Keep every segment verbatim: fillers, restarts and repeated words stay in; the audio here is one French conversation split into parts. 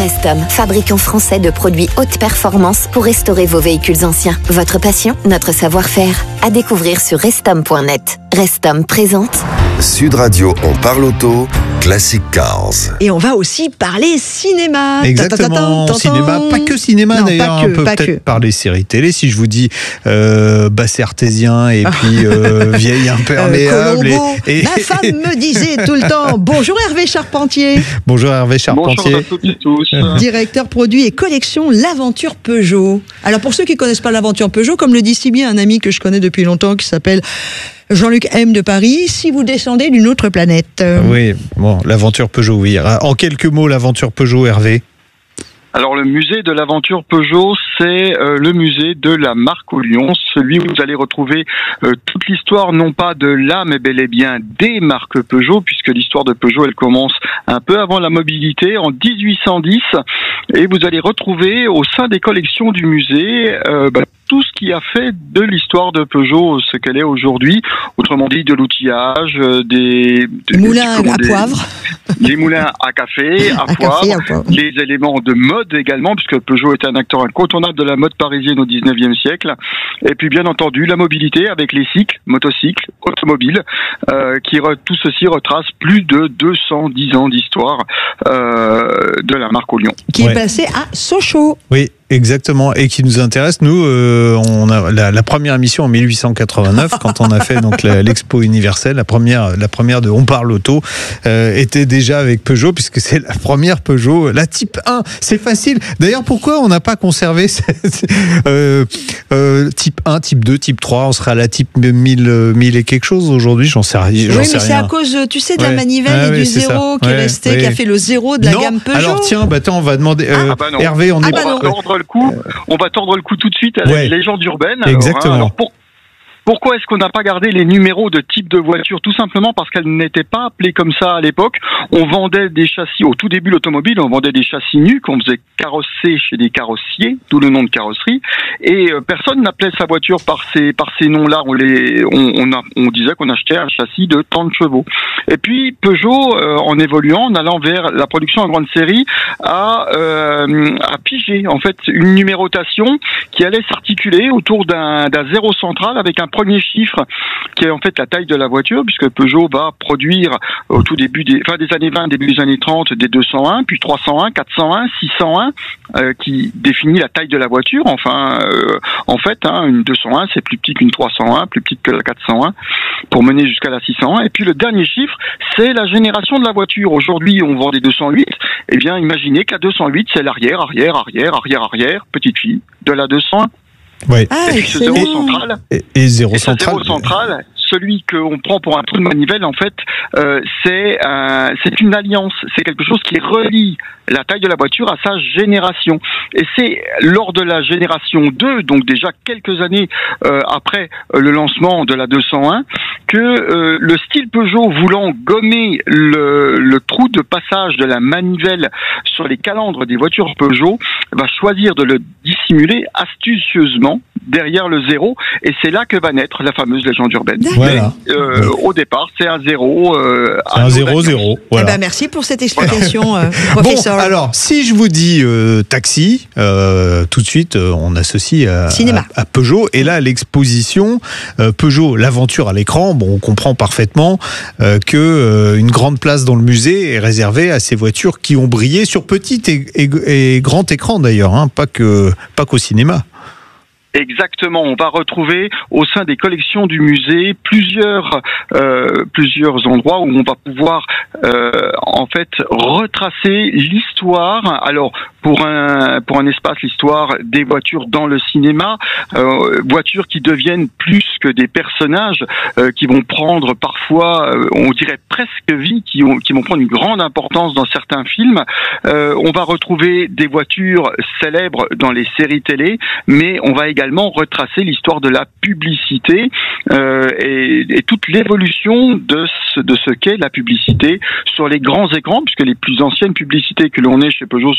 Restom, fabricant français de produits haute performance pour restaurer vos véhicules anciens. Votre passion, notre savoir-faire. À découvrir sur restom point net. Restom présente Sud Radio, on parle auto, Classic Cars. Et on va aussi parler cinéma. Exactement, Tatan, cinéma, pas que cinéma non, d'ailleurs, pas que, on peut pas peut-être que. parler séries télé. Si je vous dis euh, basset artésien et puis euh, vieille imperméable. Euh, Colombo, et, et... ma femme me disait tout le temps, bonjour Hervé Charpentier. Bonjour Hervé Charpentier. Bonjour à toutes et tous. Directeur produit et collection L'Aventure Peugeot. Alors pour ceux qui ne connaissent pas L'Aventure Peugeot, comme le dit si bien un ami que je connais depuis longtemps qui s'appelle Jean-Luc M de Paris, si vous descendez d'une autre planète. Oui, bon, l'aventure Peugeot, oui. En quelques mots, l'aventure Peugeot, Hervé. Alors le musée de l'aventure Peugeot, c'est euh, le musée de la marque au Lyon, celui où vous allez retrouver euh, toute l'histoire, non pas de la, mais bel et bien des marques Peugeot, puisque l'histoire de Peugeot, elle commence un peu avant la mobilité, en dix-huit cent dix, et vous allez retrouver au sein des collections du musée euh, bah, tout ce qui a fait de l'histoire de Peugeot ce qu'elle est aujourd'hui, autrement dit de l'outillage, des, des moulins des, à des, poivre, les moulins à café, à, à poivre, café, à poivre, les éléments de mode également, puisque Peugeot était un acteur incontournable de la mode parisienne au dix-neuvième siècle, et puis bien entendu la mobilité avec les cycles, motocycles, automobiles, euh, qui re, tout ceci retrace plus de deux cent dix ans d'histoire euh, de la marque au Lyon. Qui ouais. est passé à Sochaux. Oui. Exactement, et qui nous intéresse. Nous, euh, on a la, la première émission en mille huit cent quatre-vingt-neuf, quand on a fait donc la, l'expo universelle, la première, la première de On parle auto, euh, était déjà avec Peugeot, puisque c'est la première Peugeot, la Type un. C'est facile. D'ailleurs, pourquoi on n'a pas conservé cette, euh, euh, Type un, Type deux, Type trois? On serait à la Type mille, mille et quelque chose aujourd'hui. J'en sais, j'en oui, sais mais rien. c'est à cause, tu sais, de ouais. la manivelle ah, et oui, du ça. zéro qui ouais, est resté, oui. qui a fait le zéro de la non. gamme Peugeot. Alors tiens, bah, attends, on va demander. Euh, Ah, bah non. Hervé, on Ah, est bah on, non. va tordre le coup, on va tordre le coup tout de suite à Ouais. la légende urbaine. Exactement. Alors, hein, alors pour, pourquoi est-ce qu'on n'a pas gardé les numéros de type de voiture? Tout simplement parce qu'elles n'étaient pas appelées comme ça à l'époque. On vendait des châssis, au tout début de l'automobile, on vendait des châssis nus qu'on faisait carrosser chez des carrossiers, d'où le nom de carrosserie. Et euh, personne n'appelait sa voiture par ces par ces noms-là. On les on on, a, on disait qu'on achetait un châssis de trente chevaux. Et puis Peugeot, euh, en évoluant, en allant vers la production en grande série, a euh, a pigé en fait une numérotation qui allait s'articuler autour d'un d'un zéro central avec un premier chiffre qui est en fait la taille de la voiture, puisque Peugeot va produire au tout début des fin des années vingt, début des années trente, des deux cent un, puis trois cent un, quatre cent un, six cent un, euh, qui définit la taille de la voiture. Enfin, euh, en fait, hein, une deux cent un, c'est plus petit qu'une trois cent un, plus petite que la quatre cent un, pour mener jusqu'à la six cent un. Et puis le dernier chiffre, c'est la génération de la voiture. Aujourd'hui, on vend des deux cent huit. Eh bien, imaginez que la deux cent huit, c'est l'arrière, arrière, arrière, arrière, arrière, petite fille de la deux cent un. Oui. Ah, Et puis ce zéro central, Et, et zéro et ce central. zéro central, celui qu'on prend pour un trou de manivelle, en fait, euh, c'est un, c'est une alliance, c'est quelque chose qui relie la taille de la voiture à sa génération. Et c'est lors de la génération deux, donc déjà quelques années euh, après euh, le lancement de la deux cent un, que euh, le style Peugeot, voulant gommer le, le trou de passage de la manivelle sur les calandres des voitures Peugeot, va choisir de le dissimuler astucieusement derrière le zéro, et c'est là que va naître la fameuse légende urbaine. Voilà. Mais, euh, Ouais. Au départ, c'est un zéro. Euh, C'est un zéro zéro. Voilà. Eh ben, merci pour cette explication, euh, Bon, professeur. alors, si je vous dis euh, taxi, euh, tout de suite, euh, on associe à, Cinéma. à, à Peugeot. Et là, l'exposition euh, Peugeot, l'aventure à l'écran, bon, on comprend parfaitement euh, que euh, une grande place dans le musée est réservée à ces voitures qui ont brillé sur petit et, et, et grand écran d'ailleurs, hein, pas que pas qu'au cinéma. Exactement, on va retrouver au sein des collections du musée plusieurs euh, plusieurs endroits où on va pouvoir euh, en fait retracer l'histoire. Alors pour un pour un espace, l'histoire des voitures dans le cinéma, euh, voitures qui deviennent plus que des personnages, euh, qui vont prendre parfois, euh, on dirait presque vie, qui, ont, qui vont prendre une grande importance dans certains films. Euh, on va retrouver des voitures célèbres dans les séries télé, mais on va également retracer l'histoire de la publicité euh, et, et toute l'évolution de ce, de ce qu'est la publicité sur les grands écrans, puisque les plus anciennes publicités que l'on ait chez Peugeot, ce sont des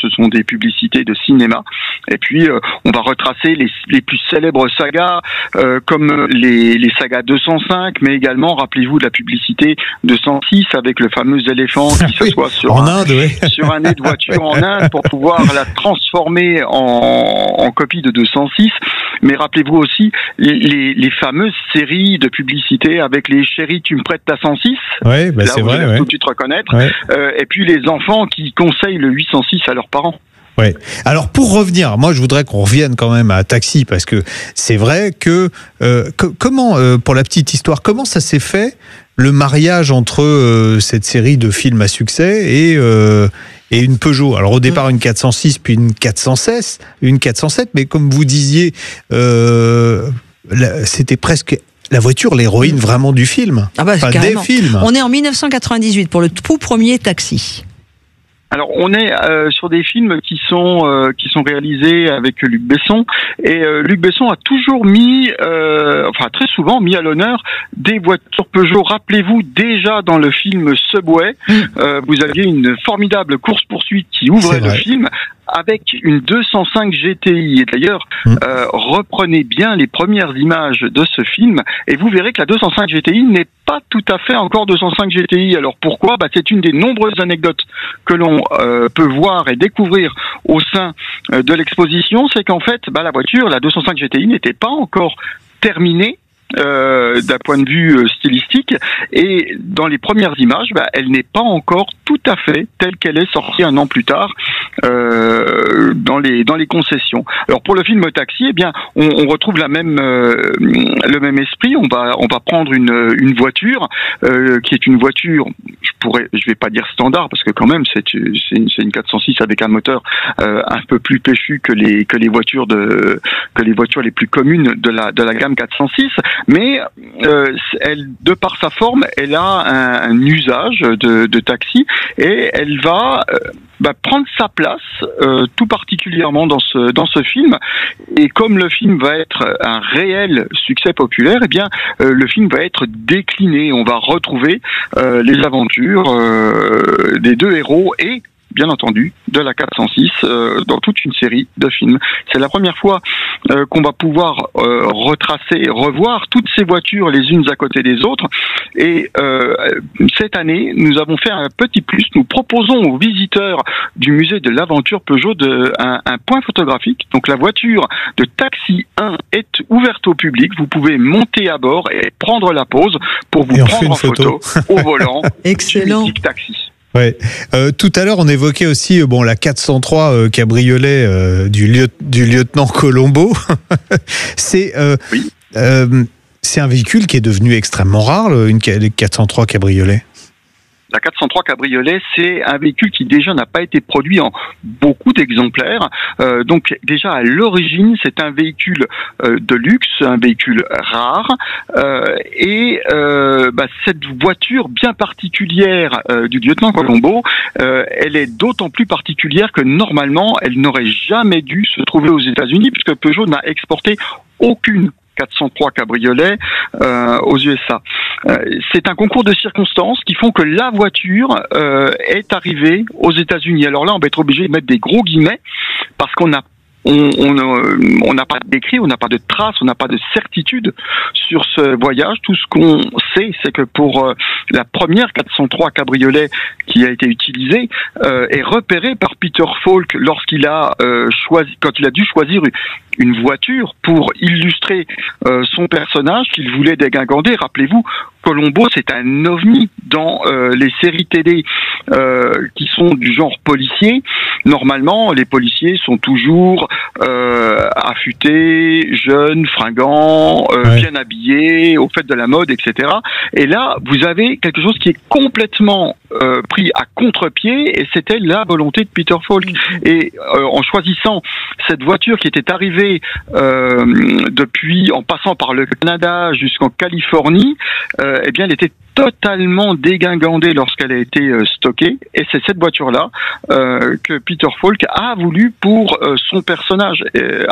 publicités de cinéma. Et puis, euh, on va retracer les, les plus célèbres sagas, euh, comme les, les sagas deux cent cinq, mais également, rappelez-vous de la publicité deux cent six avec le fameux éléphant qui s'assoit sur, en un, Inde, oui. sur un nez de voiture en Inde pour pouvoir la transformer en, en copie de deux cent six. Mais rappelez-vous aussi les, les, les fameuses séries de publicité avec les chéris, tu me prêtes ta cent six. Oui, bah c'est vous vrai. allez Ouais. tout de suite reconnaître. Ouais. Euh, et puis les enfants qui conseillent le huit cent six à leurs parents. Ouais. Alors pour revenir, moi je voudrais qu'on revienne quand même à Taxi parce que c'est vrai que euh, co- comment euh, pour la petite histoire, comment ça s'est fait le mariage entre euh, cette série de films à succès et euh, et une Peugeot. Alors au départ une quatre cent six puis une quatre cent seize, une quatre cent sept, mais comme vous disiez, euh, la, c'était presque la voiture, l'héroïne vraiment du film. Ah bah, enfin, des carrément. films. On est en mille neuf cent quatre-vingt-dix-huit pour le tout premier Taxi. Alors on est euh, sur des films qui sont euh, qui sont réalisés avec Luc Besson et euh, Luc Besson a toujours mis, euh, enfin très souvent mis à l'honneur des voitures Peugeot. Rappelez-vous déjà dans le film Subway, euh, vous aviez une formidable course poursuite qui ouvrait le film avec une deux cent cinq G T I. Et d'ailleurs, mmh. euh, reprenez bien les premières images de ce film et vous verrez que la deux cent cinq G T I n'est pas tout à fait encore deux cent cinq G T I. Alors pourquoi ? Bah, c'est une des nombreuses anecdotes que l'on euh, peut voir et découvrir au sein euh, de l'exposition. C'est qu'en fait, bah, la voiture, la deux cent cinq G T I n'était pas encore terminée. Euh, d'un point de vue euh, stylistique, et dans les premières images, bah, elle n'est pas encore tout à fait telle qu'elle est sortie un an plus tard euh, dans les dans les concessions. Alors pour le film Taxi, eh bien, on, on retrouve la même euh, le même esprit. On va on va prendre une une voiture euh, qui est une voiture, je pourrais je vais pas dire standard parce que quand même c'est c'est une, c'est une quatre cent six avec un moteur euh, un peu plus péchu que les que les voitures de que les voitures les plus communes de la de la gamme quatre cent six. Mais euh, elle, de par sa forme, elle a un, un usage de, de taxi et elle va euh, bah, prendre sa place euh, tout particulièrement dans ce dans ce film. Et comme le film va être un réel succès populaire, eh bien euh, le film va être décliné. On va retrouver euh, les aventures euh, des deux héros et bien entendu, de la quatre cent six euh, dans toute une série de films. C'est la première fois euh, qu'on va pouvoir euh, retracer, revoir toutes ces voitures les unes à côté des autres. Et euh, cette année, nous avons fait un petit plus. Nous proposons aux visiteurs du musée de l'aventure Peugeot de, un, un point photographique. Donc la voiture de Taxi un est ouverte au public. Vous pouvez monter à bord et prendre la pause pour vous prendre en photo, photo au volant. Excellent. Du mythique Taxi. Ouais. Euh, tout à l'heure, on évoquait aussi bon la quatre cent trois euh, cabriolet euh, du, lieu, du lieutenant Colombo. c'est euh, oui. euh, c'est un véhicule qui est devenu extrêmement rare, une quatre cent trois cabriolet. La quatre cent trois cabriolet, c'est un véhicule qui déjà n'a pas été produit en beaucoup d'exemplaires. Euh, donc déjà à l'origine, c'est un véhicule euh, de luxe, un véhicule rare. Euh, et euh, bah, cette voiture bien particulière euh, du lieutenant Colombo, euh, elle est d'autant plus particulière que normalement, elle n'aurait jamais dû se trouver aux États-Unis puisque Peugeot n'a exporté aucune quatre cent trois cabriolet euh, aux U S A. Euh, c'est un concours de circonstances qui font que la voiture euh, est arrivée aux États-Unis. Alors là, on va être obligé de mettre des gros guillemets parce qu'on a On on n'a pas d'écrit, on n'a pas de traces, on n'a pas de certitude sur ce voyage. Tout ce qu'on sait, c'est que pour euh, la première quatre cent trois cabriolet qui a été utilisée, euh, est repérée par Peter Falk lorsqu'il a euh, choisi, quand il a dû choisir une voiture pour illustrer euh, son personnage qu'il voulait déglinguer. Rappelez-vous, Colombo, c'est un ovni dans euh, les séries télé euh, qui sont du genre policier. Normalement, les policiers sont toujours euh, affûtés, jeunes, fringants, euh, ouais. bien habillés, au fait de la mode, et cetera. Et là, vous avez quelque chose qui est complètement euh, pris à contre-pied, et c'était la volonté de Peter Falk. Et euh, en choisissant cette voiture qui était arrivée euh, depuis, en passant par le Canada jusqu'en Californie, euh, eh bien, elle était totalement dégingandée lorsqu'elle a été euh, stockée, et c'est cette voiture-là euh, que Peter Falk a voulu pour euh, son personnage. Et à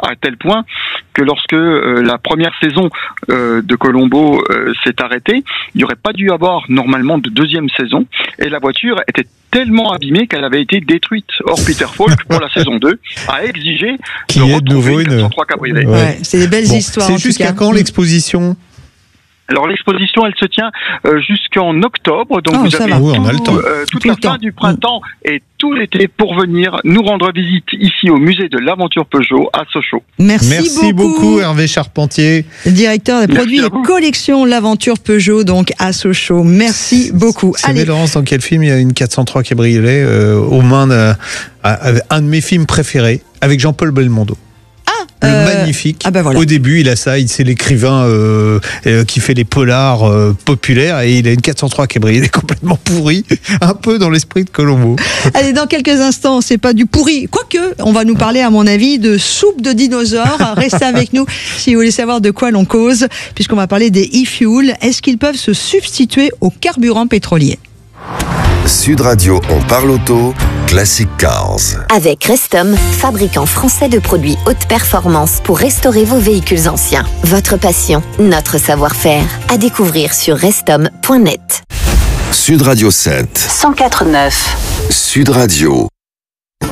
à tel point que lorsque euh, la première saison euh, de Colombo euh, s'est arrêtée, il n'y aurait pas dû avoir normalement de deuxième saison, et la voiture était tellement abîmée qu'elle avait été détruite. Or, Peter Falk, pour la saison deux, a exigé Qui de est de retrouver nouveau une une... quatre cent trois Cabriolet. Ouais. Ouais, c'est des belles Bon, histoires. en c'est tout jusqu'à cas. quand l'exposition? Alors l'exposition, elle se tient euh, jusqu'en octobre, donc Oh, vous ça avez va. Oui, on a le tout, temps. euh, toute Tout la le temps. fin du printemps et tout l'été pour venir nous rendre visite ici au musée de l'aventure Peugeot à Sochaux. Merci, Merci beaucoup, Hervé Charpentier. Directeur des Merci produits à et vous. collection L'Aventure Peugeot, donc à Sochaux. Merci beaucoup. C'est Allez, Laurence, dans quel film il y a une quatre cent trois Cabriolet euh, aux mains d'un un de mes films préférés avec Jean-Paul Belmondo. Le euh, magnifique. ah ben voilà. Au début, il a ça, il c'est l'écrivain euh, euh, qui fait les polars euh, populaires et il a une quatre cent trois Cabriolet complètement pourri, un peu dans l'esprit de Colombo. allez, dans quelques instants, c'est pas du pourri. Quoique, on va nous parler, à mon avis, de soupe de dinosaures. Restez avec nous si vous voulez savoir de quoi l'on cause, puisqu'on va parler des e-fuels. Est-ce qu'ils peuvent se substituer au carburant pétrolier? Sud Radio, on parle auto, Classic Cars. Avec Restom, fabricant français de produits haute performance pour restaurer vos véhicules anciens. Votre passion, notre savoir-faire. À découvrir sur restom point net. Sud Radio sept, cent quatre neuf. Sud Radio.